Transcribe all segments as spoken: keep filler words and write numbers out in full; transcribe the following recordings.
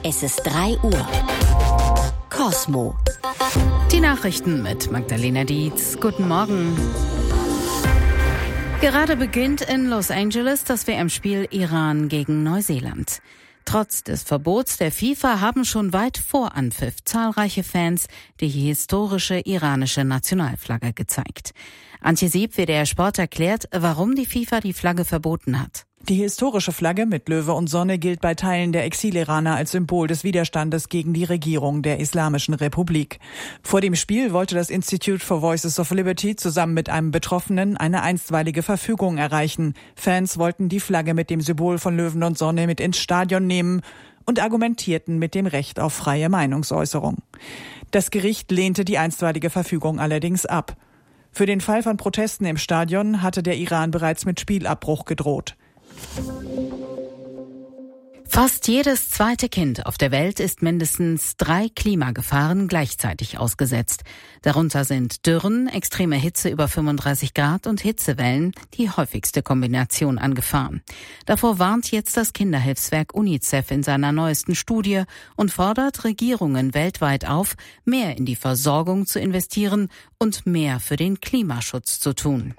Es ist drei Uhr. Kosmo. Die Nachrichten mit Magdalena Dietz. Guten Morgen. Gerade beginnt in Los Angeles das W M-Spiel Iran gegen Neuseeland. Trotz des Verbots der FIFA haben schon weit vor Anpfiff zahlreiche Fans die historische iranische Nationalflagge gezeigt. Antje Sieb, W D R Sport, erklärt, warum die FIFA die Flagge verboten hat. Die historische Flagge mit Löwe und Sonne gilt bei Teilen der Exil-Iraner als Symbol des Widerstandes gegen die Regierung der Islamischen Republik. Vor dem Spiel wollte das Institute for Voices of Liberty zusammen mit einem Betroffenen eine einstweilige Verfügung erreichen. Fans wollten die Flagge mit dem Symbol von Löwen und Sonne mit ins Stadion nehmen und argumentierten mit dem Recht auf freie Meinungsäußerung. Das Gericht lehnte die einstweilige Verfügung allerdings ab. Für den Fall von Protesten im Stadion hatte der Iran bereits mit Spielabbruch gedroht. Fast jedes zweite Kind auf der Welt ist mindestens drei Klimagefahren gleichzeitig ausgesetzt. Darunter sind Dürren, extreme Hitze über fünfunddreißig Grad und Hitzewellen die häufigste Kombination an Gefahren. Davor warnt jetzt das Kinderhilfswerk UNICEF in seiner neuesten Studie und fordert Regierungen weltweit auf, mehr in die Versorgung zu investieren und mehr für den Klimaschutz zu tun.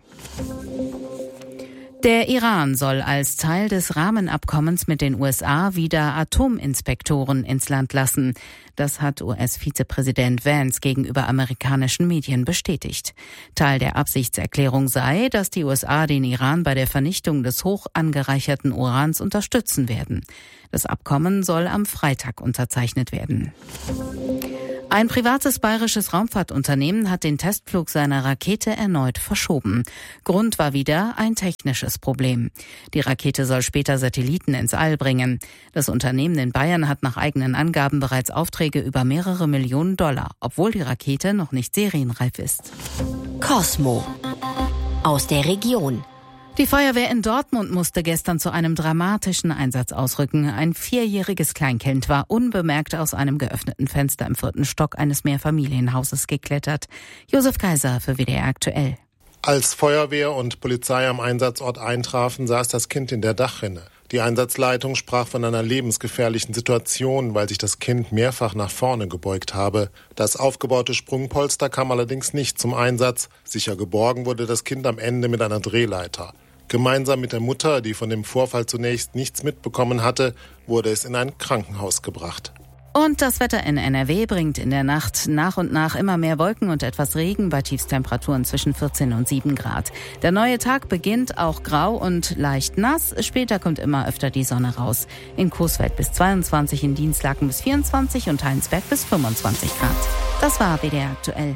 Der Iran soll als Teil des Rahmenabkommens mit den U S A wieder Atominspektoren ins Land lassen. Das hat U S-Vizepräsident Vance gegenüber amerikanischen Medien bestätigt. Teil der Absichtserklärung sei, dass die U S A den Iran bei der Vernichtung des hoch angereicherten Urans unterstützen werden. Das Abkommen soll am Freitag unterzeichnet werden. Ein privates bayerisches Raumfahrtunternehmen hat den Testflug seiner Rakete erneut verschoben. Grund war wieder ein technisches Problem. Die Rakete soll später Satelliten ins All bringen. Das Unternehmen in Bayern hat nach eigenen Angaben bereits Aufträge über mehrere Millionen Dollar, obwohl die Rakete noch nicht serienreif ist. Kosmo. Aus der Region. Die Feuerwehr in Dortmund musste gestern zu einem dramatischen Einsatz ausrücken. Ein vierjähriges Kleinkind war unbemerkt aus einem geöffneten Fenster im vierten Stock eines Mehrfamilienhauses geklettert. Josef Kaiser für W D R aktuell. Als Feuerwehr und Polizei am Einsatzort eintrafen, saß das Kind in der Dachrinne. Die Einsatzleitung sprach von einer lebensgefährlichen Situation, weil sich das Kind mehrfach nach vorne gebeugt habe. Das aufgebaute Sprungpolster kam allerdings nicht zum Einsatz. Sicher geborgen wurde das Kind am Ende mit einer Drehleiter. Gemeinsam mit der Mutter, die von dem Vorfall zunächst nichts mitbekommen hatte, wurde es in ein Krankenhaus gebracht. Und das Wetter in N R W bringt in der Nacht nach und nach immer mehr Wolken und etwas Regen bei Tiefstemperaturen zwischen vierzehn und sieben Grad. Der neue Tag beginnt auch grau und leicht nass. Später kommt immer öfter die Sonne raus. In Coesfeld bis zweiundzwanzig, in Dienstlaken bis vierundzwanzig und Heinsberg bis fünfundzwanzig Grad. Das war W D R aktuell.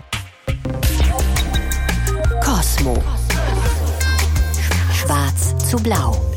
Kosmo. Schwarz zu blau.